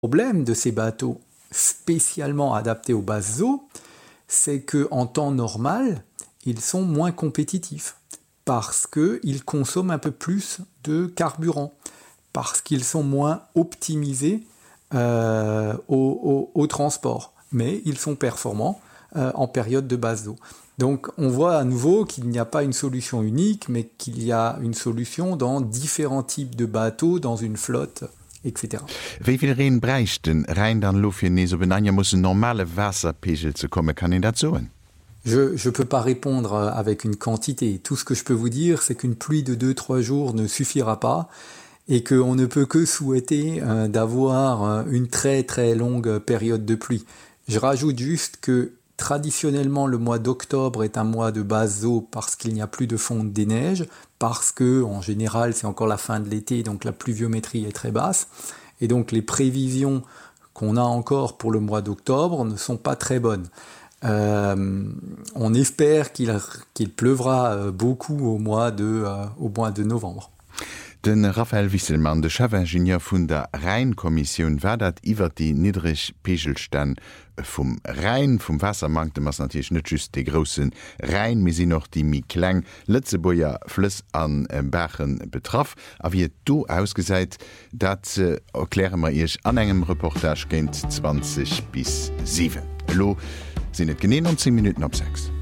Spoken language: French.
problème de ces bateaux spécialement adaptés aux basses eaux, c'est qu'en temps normal, ils sont moins compétitifs parce qu'ils consomment un peu plus de carburant, parce qu'ils sont moins optimisés au transport. Mais ils sont performants en période de basse eau. Donc on voit à nouveau qu'il n'y a pas une solution unique, mais qu'il y a une solution dans différents types de bateaux, dans une flotte, etc. Wie viel Rehen bräuchte den Rhein dann Luftfirne so benannt muss normale Wasserpegel zu kommen, kann ich das sagen? Je ne peux pas répondre avec une quantité. Tout ce que je peux vous dire, c'est qu'une pluie de 2-3 jours ne suffira pas et qu'on ne peut que souhaiter d'avoir une très très longue période de pluie. Je rajoute juste que traditionnellement, le mois d'octobre est un mois de basse eau parce qu'il n'y a plus de fonte des neiges, parce que en général, c'est encore la fin de l'été, donc la pluviométrie est très basse. Et donc les prévisions qu'on a encore pour le mois d'octobre ne sont pas très bonnes. On espère qu'il pleuvra beaucoup au mois de novembre. Den Raphael Wisselmann, de Chefingenieur vun der Rheinkommission, war dat iwwer die niedrig Pegelstand vum Rhein vum Wassermarkt mas natürlich net just de großen Rhein, mesi noch die mi kleng Lützeburger Flüss an Bachen betraff. A wie du ausgeseit, dat erkläre ma ich an engem Reportage géint 20 bis 7. Lo sind net geneen 10 Minuten ab 6.